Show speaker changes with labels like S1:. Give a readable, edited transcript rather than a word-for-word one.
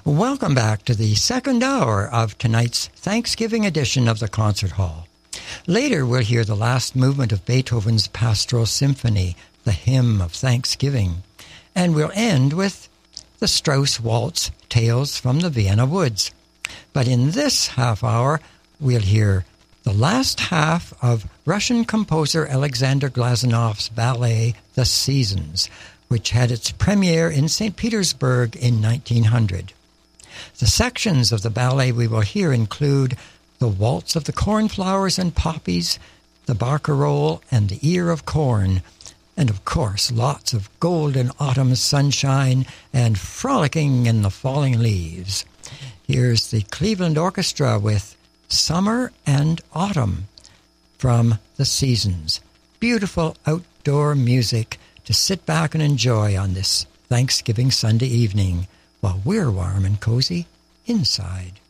S1: Welcome back to the second hour of tonight's Thanksgiving edition of the Concert Hall. Later, we'll hear the last movement of Beethoven's Pastoral Symphony, the Hymn of Thanksgiving. And we'll end with the Strauss Waltz, Tales from the Vienna Woods. But in this half hour, we'll hear the last half of Russian composer Alexander Glazunov's ballet, The Seasons, which had its premiere in St. Petersburg in 1900. The sections of the ballet we will hear include the Waltz of the Cornflowers and Poppies, the Barcarolle, and the Ear of Corn, and of course lots of golden autumn sunshine and frolicking in the falling leaves. Here's the Cleveland Orchestra with Summer and Autumn from The Seasons. Beautiful outdoor music to sit back and enjoy on this Thanksgiving Sunday evening while we're warm and cozy inside.